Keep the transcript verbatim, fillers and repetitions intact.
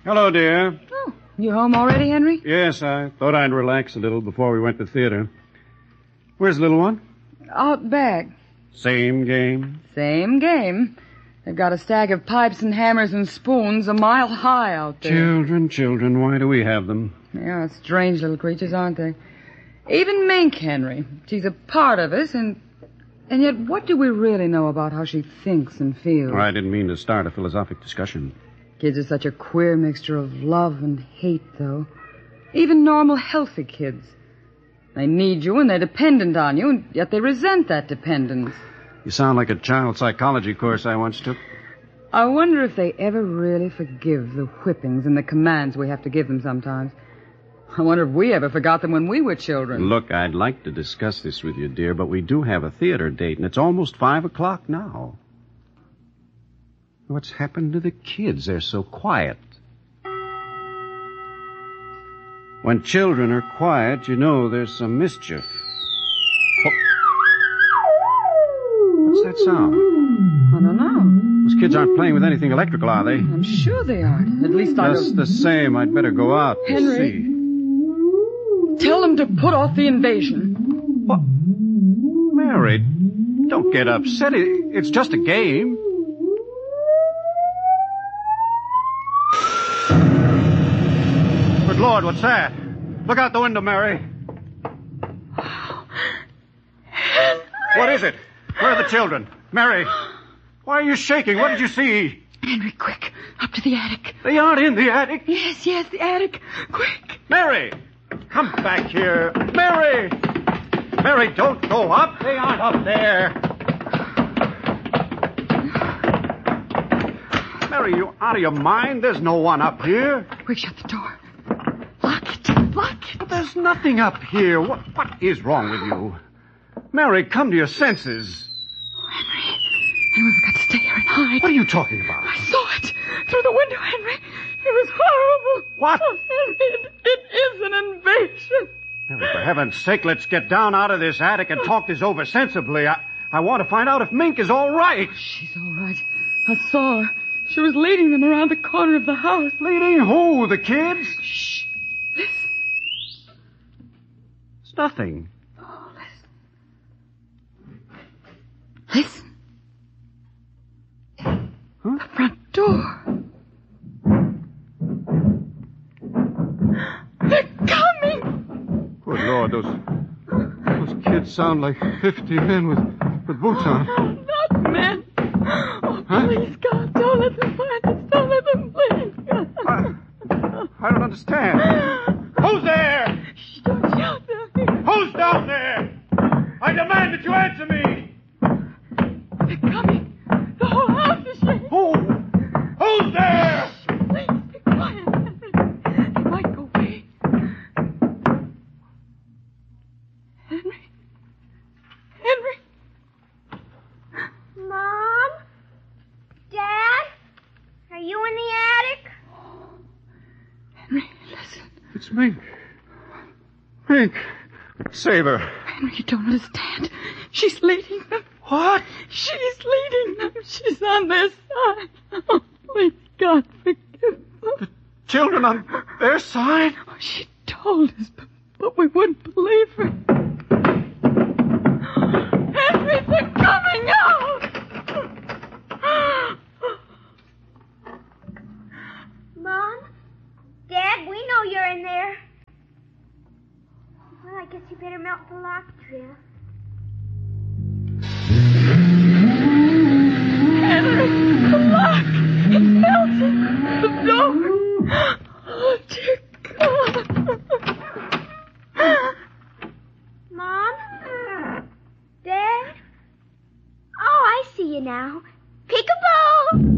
Hello, dear. Oh, you home already, Henry? Yes, I thought I'd relax a little before we went to theater. Where's the little one? Out back. Same game? Same game. They've got a stack of pipes and hammers and spoons a mile high out there. Children, children, why do we have them? Yeah, strange little creatures, aren't they? Even Mink, Henry. She's a part of us, and and yet what do we really know about how she thinks and feels? Well, I didn't mean to start a philosophic discussion. Kids are such a queer mixture of love and hate, though. Even normal, healthy kids. They need you and they're dependent on you, and yet they resent that dependence. You sound like a child psychology course I once took. I wonder if they ever really forgive the whippings and the commands we have to give them sometimes. I wonder if we ever forgot them when we were children. Look, I'd like to discuss this with you, dear, but we do have a theater date, and it's almost five o'clock now. What's happened to the kids? They're so quiet. When children are quiet, you know there's some mischief. Oh. What's that sound? I don't know. Those kids aren't playing with anything electrical, are they? I'm sure they aren't. At least I Just don't... the same, I'd better go out and Henry. see. Tell them to put off the invasion. What? Mary, don't get upset. It- It's just a game. Good Lord, what's that? Look out the window, Mary. What is it? Where are the children? Mary, why are you shaking? What did you see? Henry, quick. Up to the attic. They aren't in the attic. Yes, yes, the attic. Quick. Mary, come back here. Mary! Mary, don't go up. They aren't up there. Mary, you out of your mind? There's no one up here. Quick, shut the door. Lock it. Lock it. But there's nothing up here. What, what is wrong with you? Mary, come to your senses. Henry. Henry, we've got to stay here and hide. What are you talking about? I saw it through the window, Henry. It was horrible. What? Oh, Henry, it, it is an invasion. Mary, for heaven's sake, let's get down out of this attic and talk this over sensibly. I, I want to find out if Mink is all right. She's all right. I saw her. She was leading them around the corner of the house. Leading who? The kids? Shh. Listen. It's nothing. Oh, listen. Listen. Huh? The front door. They're coming. Good Lord, those those kids sound like fifty men with, with boots on. Oh, not men. Oh, Huh? please, God, don't let them find us. Don't let them, please. I, I don't understand. Who's there? Shh, don't shout down here. Who's down there? I demand that you answer me. They're coming. The whole house is shaking. Who? Who's there? Please, be quiet, Henry. They might go away. Henry. Henry. Mom? Dad? Are you in the attic? Henry, listen. It's Mink. Mink. Save her. Henry, you don't understand. She's leading them. What? She's leading them. She's on their side. Oh, please, God, forgive them. The children on their side? Oh, she told us, but, but we wouldn't believe her. Henry, they're coming out! Mom? Dad, we know you're in there. Well, I guess you better melt the lock, Trill. Henry, the lock! It's melting! The door! Oh, dear God! Mom? Dad? Oh, I see you now. Peekaboo!